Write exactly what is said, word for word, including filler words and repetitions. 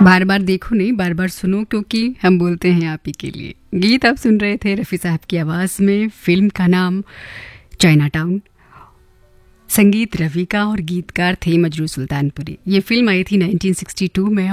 बार बार देखो नहीं, बार बार सुनो, क्योंकि हम बोलते हैं आप ही के लिए। गीत आप सुन रहे थे रफ़ी साहब की आवाज़ में। फिल्म का नाम चाइना टाउन, संगीत रवि का और गीतकार थे मजरू सुल्तानपुरी। ये फिल्म आई थी नाइनटीन सिक्सटी टू में